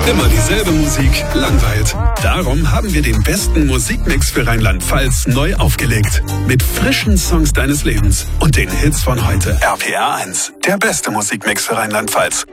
Immer dieselbe Musik langweilt. Darum haben wir den besten Musikmix für Rheinland-Pfalz neu aufgelegt. Mit frischen Songs deines Lebens und den Hits von heute. RPR 1, der beste Musikmix für Rheinland-Pfalz.